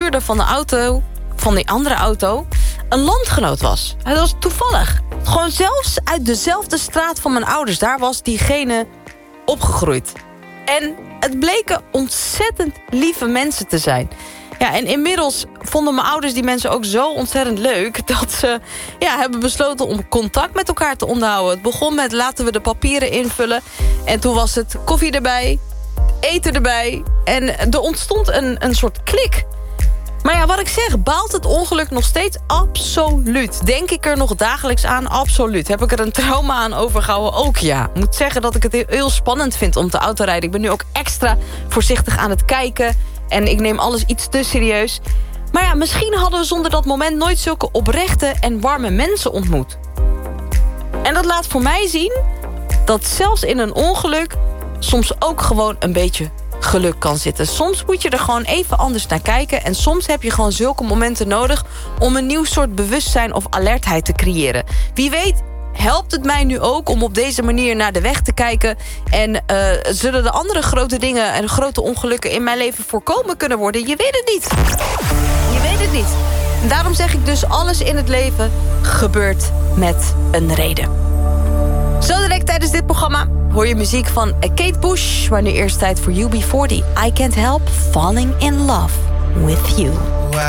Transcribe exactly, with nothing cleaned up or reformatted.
bestuurder van de auto, van die andere auto, een landgenoot was. Dat was toevallig. Gewoon zelfs uit dezelfde straat van mijn ouders. Daar was diegene opgegroeid. En het bleken ontzettend lieve mensen te zijn. Ja, en inmiddels vonden mijn ouders die mensen ook zo ontzettend leuk... dat ze ja, hebben besloten om contact met elkaar te onderhouden. Het begon met laten we de papieren invullen. En toen was het koffie erbij, eten erbij. En er ontstond een, een soort klik. Maar ja, wat ik zeg, baalt het ongeluk nog steeds? Absoluut. Denk ik er nog dagelijks aan? Absoluut. Heb ik er een trauma aan overgehouden? Ook ja. Ik moet zeggen dat ik het heel spannend vind om te autorijden. Ik ben nu ook extra voorzichtig aan het kijken. En ik neem alles iets te serieus. Maar ja, misschien hadden we zonder dat moment nooit zulke oprechte en warme mensen ontmoet. En dat laat voor mij zien dat zelfs in een ongeluk soms ook gewoon een beetje geluk kan zitten. Soms moet je er gewoon even anders naar kijken. En soms heb je gewoon zulke momenten nodig om een nieuw soort bewustzijn of alertheid te creëren. Wie weet helpt het mij nu ook om op deze manier naar de weg te kijken. En uh, zullen de andere grote dingen en grote ongelukken in mijn leven voorkomen kunnen worden? Je weet het niet. Je weet het niet. En daarom zeg ik dus, alles in het leven gebeurt met een reden. Zo direct tijdens dit programma hoor je muziek van Kate Bush. Maar nu eerst tijd voor U B forty. I Can't Help Falling in Love with You.